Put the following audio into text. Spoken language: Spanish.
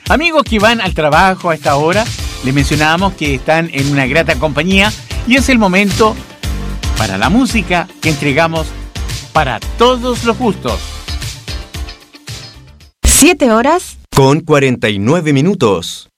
Amigos que van al trabajo a esta hora, les mencionábamos que están en una grata compañía y es el momento para la música que entregamos para todos los gustos. 7 horas con 49 minutos.